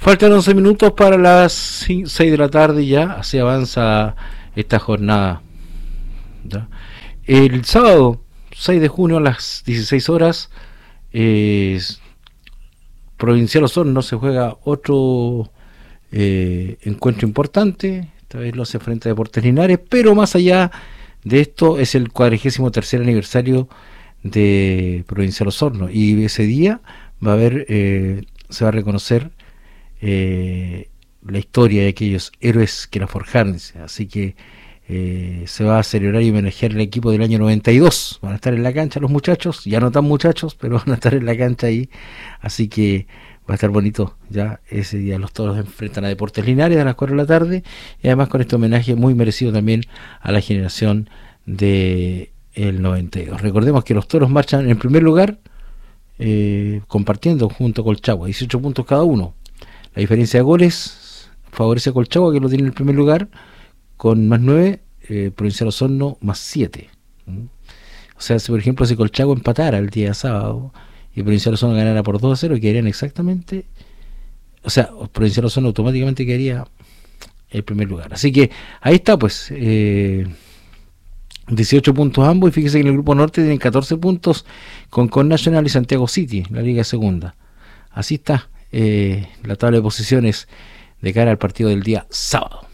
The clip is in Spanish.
Faltan 11 minutos para las 6 de la tarde ya, así avanza esta jornada. ¿Ya? El sábado 6 de junio a las 16 horas, Provincial Osorno se juega otro encuentro importante, esta vez lo hace frente a Deportes Linares, pero más allá de esto es el 43º aniversario de Provincial Osorno, y ese día va a haber, se va a reconocer la historia de aquellos héroes que la forjaron, así que se va a celebrar y homenajear el equipo del año 92. Van a estar en la cancha los muchachos, ya no tan muchachos, pero van a estar en la cancha ahí, así que va a estar bonito. Ya ese día los toros enfrentan a Deportes Linares a las 4 de la tarde, y además con este homenaje muy merecido también a la generación de el 92. Recordemos que los toros marchan en primer lugar, compartiendo junto a Colchagua 18 puntos cada uno. La diferencia de goles favorece a Colchagua, que lo tiene en el primer lugar con más 9, Provincial Osorno más 7. O sea, si por ejemplo si Colchagua empatara el día sábado y Provincial Osorno ganara por 2-0, quedarían exactamente, o sea, Provincial Osorno automáticamente quedaría el primer lugar. Así que ahí está, pues, 18 puntos ambos, y fíjese que en el grupo norte tienen 14 puntos con National y Santiago City, la Liga Segunda. Así está la tabla de posiciones de cara al partido del día sábado.